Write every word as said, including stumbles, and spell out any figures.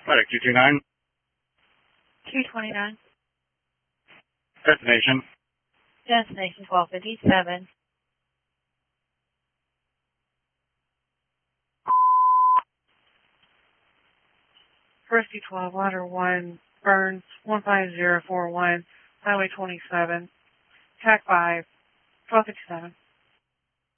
Medic two two nine. two twenty-nine. Destination. Destination twelve fifty-seven. Rescue twelve, Ladder one, Burns, one five zero four one, Highway twenty-seven, Track five, twelve fifty-seven.